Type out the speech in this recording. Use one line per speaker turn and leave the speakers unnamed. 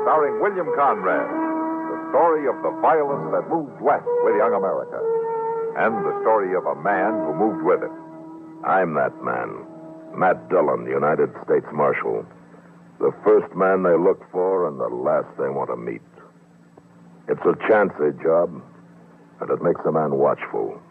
starring William Conrad. The story of the violence that moved west with young America. And the story of a man who moved with it.
I'm that man. Matt Dillon, United States Marshal. The first man they look for and the last they want to meet. It's a chancy job, and it makes a man watchful.